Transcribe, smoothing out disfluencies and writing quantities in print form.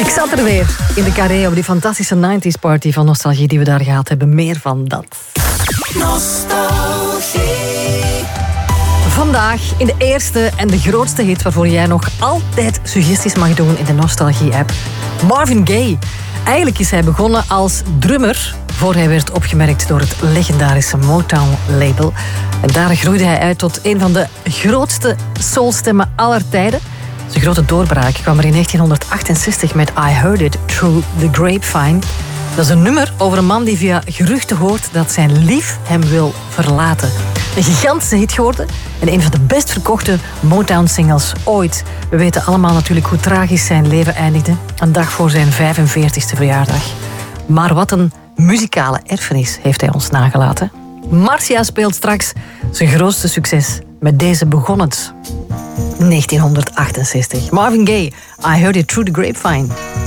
Ik zat er weer in de Carré op die fantastische 90s party van nostalgie die we daar gehad hebben. Meer van dat. Nostalgie. Vandaag in de eerste en de grootste hit waarvoor jij nog altijd suggesties mag doen in de Nostalgie-app. Marvin Gaye. Eigenlijk is hij begonnen als drummer voor hij werd opgemerkt door het legendarische Motown-label. En daar groeide hij uit tot een van de grootste soulstemmen aller tijden. Zijn grote doorbraak kwam er in 1968 met I Heard It Through the Grapevine. Dat is een nummer over een man die via geruchten hoort dat zijn lief hem wil verlaten. Een gigantische hit geworden en een van de best verkochte Motown-singles ooit. We weten allemaal natuurlijk hoe tragisch zijn leven eindigde, een dag voor zijn 45e verjaardag. Maar wat een muzikale erfenis heeft hij ons nagelaten. Marcia speelt straks zijn grootste succes. Met deze begon het. 1968. Marvin Gaye, I Heard It Through the Grapevine.